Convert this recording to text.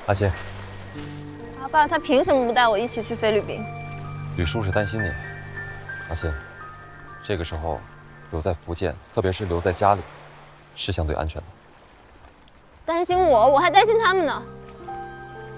阿信， 阿爸他凭什么不带我一起去菲律宾？ 吕叔是担心你。阿信，这个时候留在福建，特别是留在家里，是相对安全的。 担心我，我还担心他们呢。